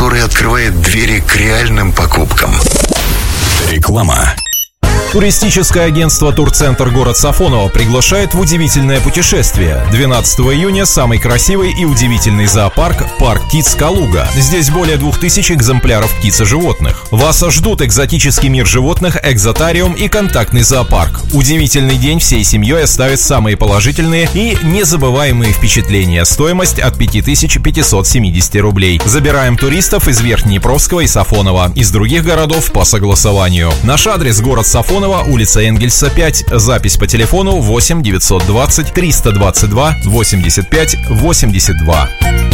который открывает двери к реальным покупкам. Реклама. Туристическое агентство «Турцентр город Сафоново» приглашает в удивительное путешествие. 12 июня самый красивый и удивительный зоопарк – парк птиц Калуга. Здесь более 2000 экземпляров птиц и животных. Вас ждут экзотический мир животных, экзотариум и контактный зоопарк. Удивительный день всей семьей оставит самые положительные и незабываемые впечатления. Стоимость от 5570 рублей. Забираем туристов из Верхнеднепровского и Сафонова. Из других городов по согласованию. Наш адрес – город Сафоново, улица Энгельса, 5. Запись по телефону 8 920 322 85 82.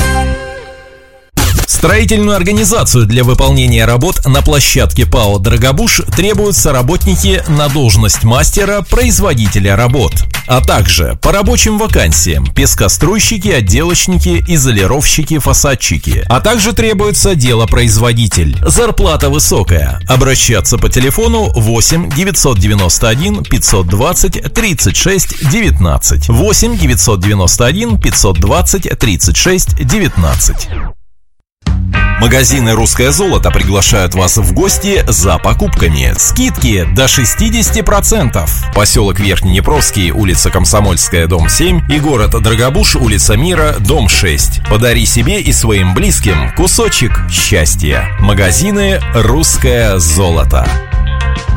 Строительную организацию для выполнения работ на площадке ПАО «Драгобуш» требуются работники на должность мастера-производителя работ, а также по рабочим вакансиям пескоструйщики, отделочники, изолировщики, фасадчики, а также требуется делопроизводитель. Зарплата высокая. Обращаться по телефону 8 991 520 36 19. 8 991 520 36 19. Магазины «Русское золото» приглашают вас в гости за покупками. Скидки до 60%. Поселок Верхнеднепровский, улица Комсомольская, дом 7 и город Драгобуш, улица Мира, дом 6. Подари себе и своим близким кусочек счастья. Магазины «Русское золото».